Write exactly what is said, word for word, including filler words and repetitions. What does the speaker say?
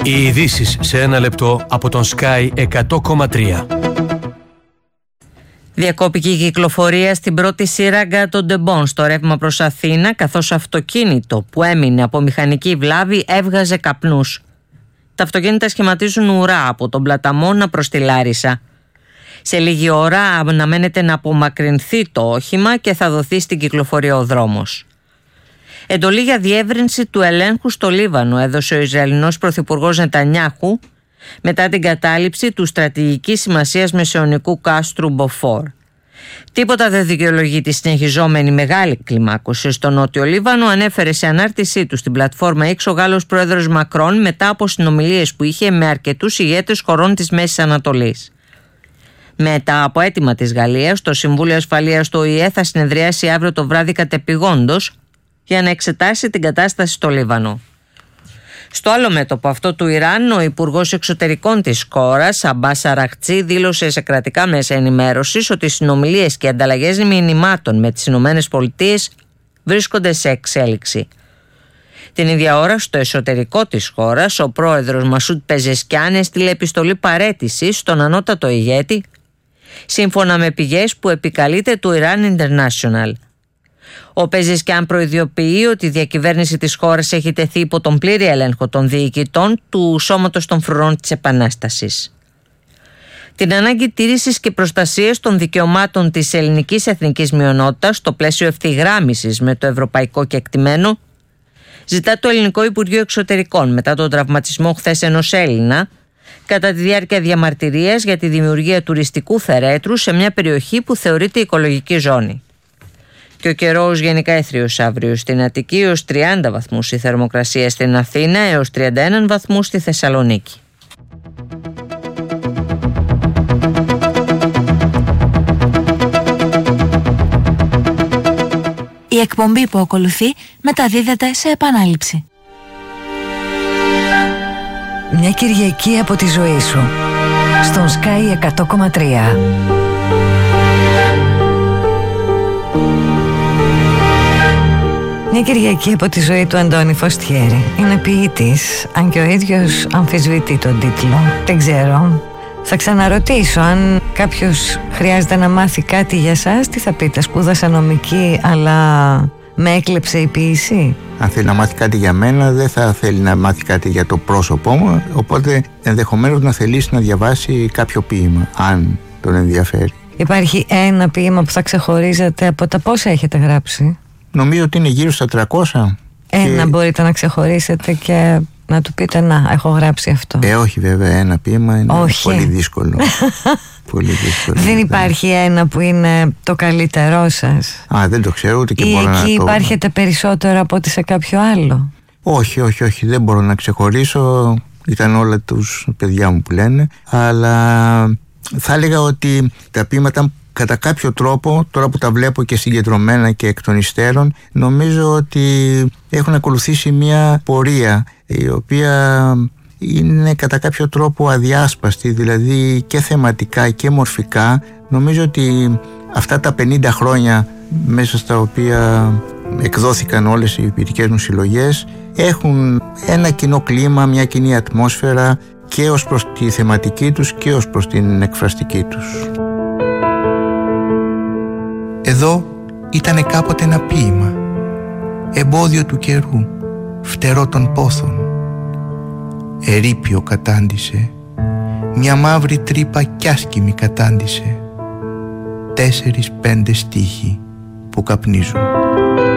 Οι ειδήσεις σε ένα λεπτό από τον Sky εκατό κόμμα τρία. Διακόπηκε η κυκλοφορία στην πρώτη σύραγγα των Ντεμπών στο ρεύμα προς Αθήνα, καθώς αυτοκίνητο που έμεινε από μηχανική βλάβη έβγαζε καπνούς. Τα αυτοκίνητα σχηματίζουν ουρά από τον Πλαταμόνα προς τη Λάρισα. Σε λίγη ώρα αναμένεται να απομακρυνθεί το όχημα και θα δοθεί στην κυκλοφορία ο δρόμος. Εντολή για διεύρυνση του ελέγχου στο Λίβανο έδωσε ο Ισραηλινός πρωθυπουργός Νετανιάχου μετά την κατάληψη του στρατηγικής σημασίας μεσαιωνικού κάστρου Μποφόρ. Τίποτα δεν δικαιολογεί τη συνεχιζόμενη μεγάλη κλιμάκωση στο Νότιο Λίβανο, ανέφερε σε ανάρτησή του στην πλατφόρμα X ο Γάλλος πρόεδρος Μακρόν μετά από συνομιλίες που είχε με αρκετούς ηγέτες χωρών της Μέσης Ανατολής. Μετά από αίτημα της Γαλλίας, το Συμβούλιο Ασφαλείας του Ο Η Ε θα συνεδριάσει αύριο το βράδυ κατεπηγόντως για να εξετάσει την κατάσταση στο Λίβανο. Στο άλλο μέτωπο αυτό του Ιράν, ο Υπουργός Εξωτερικών της χώρας, Αμπάς Αραχτζή, δήλωσε σε κρατικά μέσα ενημέρωσης ότι οι συνομιλίες και ανταλλαγές μηνυμάτων με τις Ηνωμένες Πολιτείες βρίσκονται σε εξέλιξη. Την ίδια ώρα, στο εσωτερικό της χώρας, ο πρόεδρος Μασούντ Πεζεσκιάν έστειλε επιστολή παραίτησης στον ανώτατο ηγέτη, σύμφωνα με πηγές που επικαλείται του Iran International. Ο Πεζεσκιάν προειδοποιεί ότι η διακυβέρνηση της χώρας έχει τεθεί υπό τον πλήρη έλεγχο των διοικητών του Σώματος των Φρουρών της Επανάστασης. Την ανάγκη τήρησης και προστασίας των δικαιωμάτων της ελληνικής εθνικής μειονότητας στο πλαίσιο ευθυγράμμισης με το ευρωπαϊκό κεκτημένο ζητά το Ελληνικό Υπουργείο Εξωτερικών μετά τον τραυματισμό χθες ενός Έλληνα κατά τη διάρκεια διαμαρτυρίας για τη δημιουργία τουριστικού θερέτρου σε μια περιοχή που θεωρείται οικολογική ζώνη. Και ο καιρός γενικά έθριος αύριο στην Αττική έως τριάντα βαθμούς η θερμοκρασία, στην Αθήνα έως τριάντα ένα βαθμούς στη Θεσσαλονίκη. Η εκπομπή που ακολουθεί μεταδίδεται σε επανάληψη. Μια Κυριακή από τη ζωή σου στον Sky εκατό κόμμα τρία. Μια Κυριακή από τη ζωή του Αντώνη Φωστιέρη. Είναι ποιητής, αν και ο ίδιος αμφισβητεί τον τίτλο. Δεν ξέρω. Θα ξαναρωτήσω, αν κάποιος χρειάζεται να μάθει κάτι για σας, τι θα πείτε? Σπούδασα νομική, αλλά με έκλεψε η ποίηση. Αν θέλει να μάθει κάτι για μένα, δεν θα θέλει να μάθει κάτι για το πρόσωπό μου, οπότε ενδεχομένως να θελήσει να διαβάσει κάποιο ποίημα, αν τον ενδιαφέρει. Υπάρχει ένα ποίημα που θα ξεχωρίζετε από τα πόσα έχετε γράψει? Νομίζω ότι είναι γύρω στα τριακόσια. Ένα και... μπορείτε να ξεχωρίσετε και να του πείτε να, έχω γράψει αυτό? Ε, όχι βέβαια, ένα ποίημα είναι όχι. πολύ δύσκολο. Πολύ δύσκολο. Δεν υπάρχει ένα που είναι το καλύτερό σας? Α, δεν το ξέρω ούτε και ή μπορώ να το... Ή εκεί υπάρχετε περισσότερο από ότι σε κάποιο άλλο? Όχι, όχι, όχι, δεν μπορώ να ξεχωρίσω. Ήταν όλα τους παιδιά μου που λένε. Αλλά θα έλεγα ότι τα ποίηματα κατά κάποιο τρόπο, τώρα που τα βλέπω και συγκεντρωμένα και εκ των υστέρων, νομίζω ότι έχουν ακολουθήσει μια πορεία η οποία είναι κατά κάποιο τρόπο αδιάσπαστη, δηλαδή και θεματικά και μορφικά. Νομίζω ότι αυτά τα πενήντα χρόνια μέσα στα οποία εκδόθηκαν όλες οι ποιητικές μου συλλογές έχουν ένα κοινό κλίμα, μια κοινή ατμόσφαιρα και ως προς τη θεματική τους και ως προς την εκφραστική τους. Εδώ ήτανε κάποτε ένα ποίημα, εμπόδιο του καιρού, φτερό των πόθων. Ερείπιο κατάντησε, μια μαύρη τρύπα κι άσκημη κατάντησε, τέσσερις πέντε στίχοι που καπνίζουν.